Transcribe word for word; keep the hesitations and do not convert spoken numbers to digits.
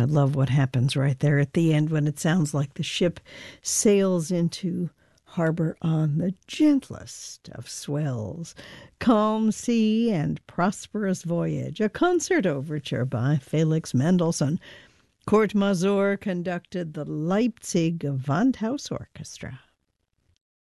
I love what happens right there at the end when it sounds like the ship sails into harbor on the gentlest of swells. Calm sea and prosperous voyage. A concert overture by Felix Mendelssohn. Kurt Masur conducted the Leipzig Gewandhaus Orchestra.